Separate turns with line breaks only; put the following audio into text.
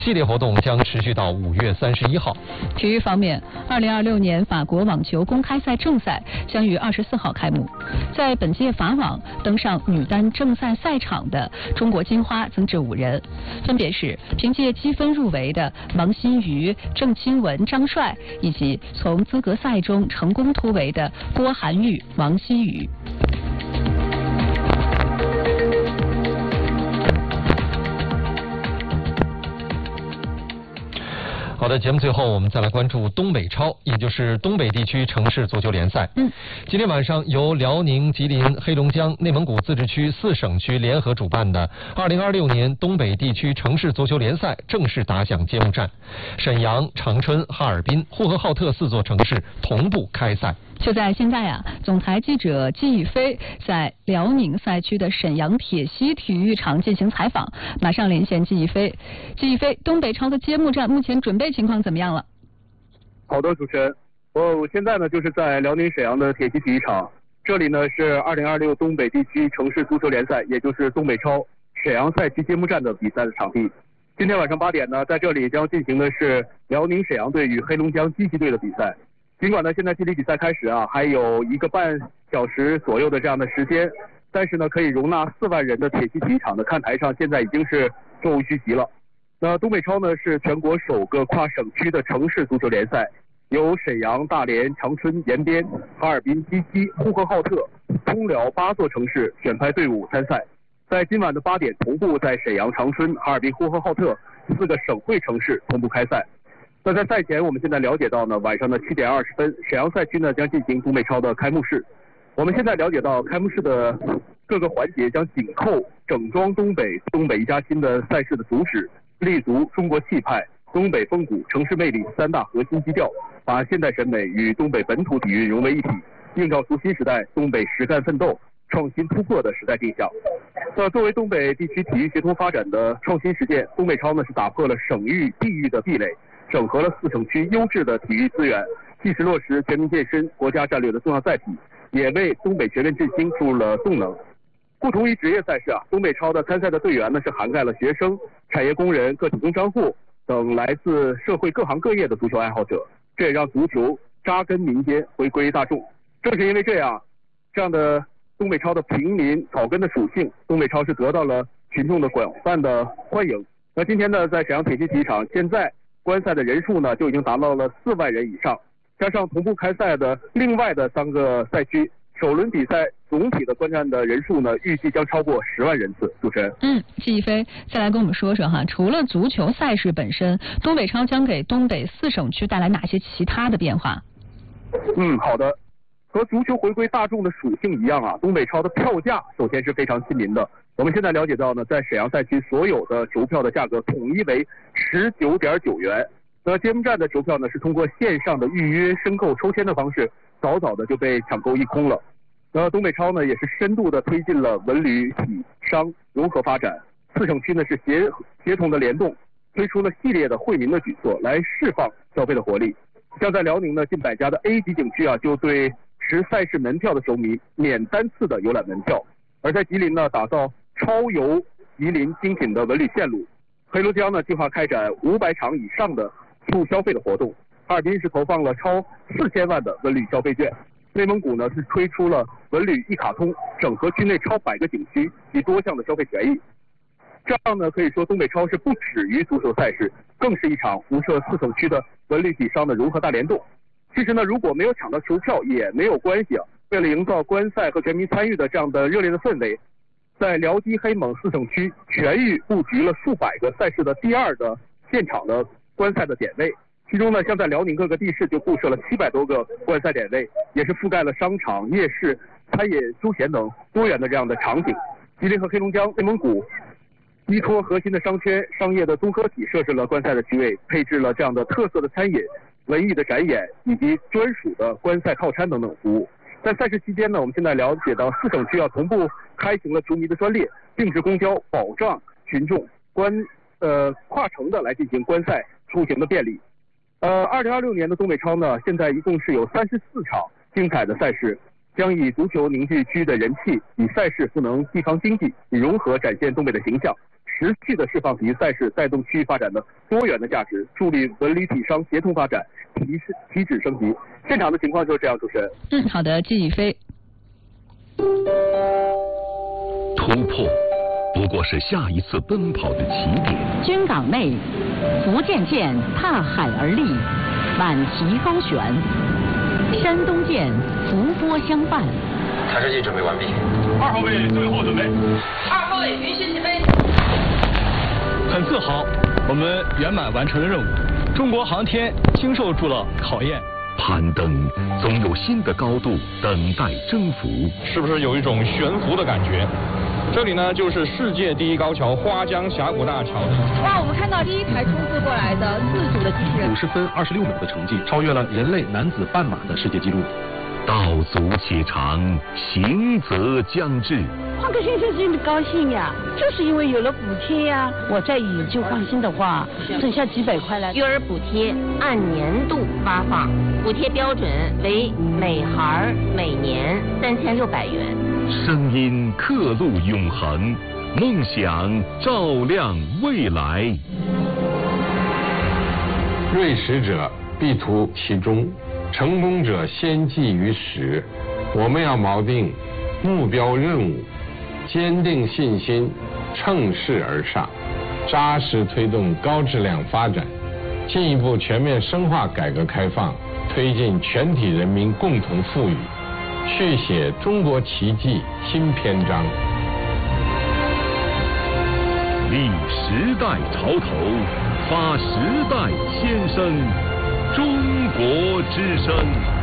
系列活动将持续到5月31号。
体育方面，2026年法国网球公开赛正赛将于24号开幕。在本届法网登上女单正赛赛场的中国金花增至5人，分别是凭借积分入围的王欣瑜、郑钦文、张帅，以及从资格赛中成功突围的郭涵玉、王希雨。
好的，节目最后我们再来关注东北超，也就是东北地区城市足球联赛。今天晚上由辽宁、吉林、黑龙江、内蒙古自治区4省区联合主办的2026年东北地区城市足球联赛正式打响揭幕战。沈阳、长春、哈尔滨、呼和浩特4座城市同步开赛。
就在现在啊，总台记者季逸飞在辽宁赛区的沈阳铁西体育场进行采访，马上连线季逸飞。季逸飞，东北超的揭幕战目前准备情况怎么样了？
好的，主持人，我现在呢就是在辽宁沈阳的铁西体育场，这里呢是2026东北地区城市足球联赛，也就是东北超沈阳赛区揭幕战的比赛的场地。今天晚上8点呢，在这里将进行的是辽宁沈阳队与黑龙江积极队的比赛。尽管呢，现在距离比赛开始啊还有1个半小时左右的这样的时间，但是呢，可以容纳4万人的铁西体育场的看台上，现在已经是座无虚席了。那东北超呢是全国首个跨省区的城市足球联赛，由沈阳、大连、长春、延边、哈尔滨、鸡西、呼和浩特、通辽8座城市选派队伍参赛，在今晚的8点同步在沈阳、长春、哈尔滨、呼和浩特4个省会城市同步开赛。那在赛前，我们现在了解到呢，晚上的7点20分，沈阳赛区呢将进行东北超的开幕式。我们现在了解到，开幕式的各个环节将紧扣整装东北一家亲的赛事的主旨，立足中国气派、东北风骨、城市魅力3大核心基调，把现代审美与东北本土底蕴融为一体，映照出新时代东北实干奋斗、创新突破的时代定向。作为东北地区体育协同发展的创新实践，东北超呢是打破了省域地域的壁垒，整合了4省区优质的体育资源，切实落实全民健身国家战略的重要载体，也为东北全面振兴注入了动能。不同于职业赛事啊，东北超的参赛的队员呢是涵盖了学生、产业工人、个体工商户等来自社会各行各业的足球爱好者，这也让足球扎根民间，回归大众。正是因为这样的东北超的平民草根的属性，东北超是得到了群众的广泛的欢迎。那今天呢，在沈阳铁西体育场，现在观赛的人数呢就已经达到了4万人以上，加上同步开赛的另外的3个赛区，首轮比赛总体的观战的人数呢，预计将超过10万人次。主持人，
季逸飞，再来跟我们说说哈，除了足球赛事本身，东北超将给东北4省区带来哪些其他的变化？
好的。和足球回归大众的属性一样啊，东北超的票价首先是非常亲民的。我们现在了解到呢，在沈阳赛区所有的球票的价格统一为19.9元。那揭幕战的球票呢，是通过线上的预约、申购、抽签的方式，早早的就被抢购一空了。那东北超呢，也是深度的推进了文旅体商融合发展，4省区呢是协同的联动，推出了系列的惠民的举措，来释放消费的活力。像在辽宁呢，近100家的 A 级景区啊，就对持赛事门票的球迷免单次的游览门票；而在吉林呢，打造超游吉林精品的文旅线路。黑龙江呢，计划开展500场以上的促消费的活动；哈尔滨是投放了超4000万的文旅消费券；内蒙古呢是推出了文旅一卡通，整合区内超100个景区及多项的消费权益。这样呢，可以说东北超是不止于足球赛事，更是一场辐射4省区的文旅体商的融合大联动。其实呢，如果没有抢到球票也没有关系啊。为了营造观赛和全民参与的这样的热烈的氛围，在辽吉黑蒙4省区全域布局了数百个赛事的第2的现场的观赛的点位。其中呢，像在辽宁各个地市就布设了700多个观赛点位，也是覆盖了商场、夜市、餐饮、休闲等多元的这样的场景。吉林和黑龙江、内蒙古依托核心的商圈、商业的综合体，设置了观赛的区位，配置了这样的特色的餐饮、文艺的展演以及专属的观赛套餐等等服务。在赛事期间呢，我们现在了解到4省区要同步开行了球迷的专列，定制公交，保障群众跨城的来进行观赛出行的便利。2026年的东北超呢，现在一共是有34场精彩的赛事， 将以足球凝聚区的人气，以赛事赋能地方经济，以融合展现东北的形象，持续的释放体育赛事带动区域发展的多元的价值，助力文旅体商协同发展，提质升级。现场的情况就是这样，主持人。
好的，季宇飞。
突破不过是下一次奔跑的起点。
军港内，福建舰踏海而立，满旗高悬；山东舰伏波相伴。
抬车器准备完毕。
2号位最后准备。
2号位允许起飞。
很自豪，我们圆满完成了任务。中国航天经受住了考验。
攀登总有新的高度等待征服，
是不是有一种悬浮的感觉？这里呢，就是世界第一高桥花江峡谷大桥。
哇，我们看到第一台冲刺过来的自主的机器人，
50分26秒的成绩，超越了人类男子半马的世界纪录。
道阻且长，行则将至。
换个先生心里高兴呀，就是因为有了补贴呀。我再以旧换新的话，省下几百块来。
育儿补贴按年度发放，补贴标准为每孩每年3600元。
声音刻录永恒，梦想照亮未来。
锐识者必图其中，成功者先记于始。我们要锚定目标任务，坚定信心，乘势而上，扎实推动高质量发展，进一步全面深化改革开放，推进全体人民共同富裕，续写中国奇迹新篇章。
立时代潮头，发时代先声，中国之声。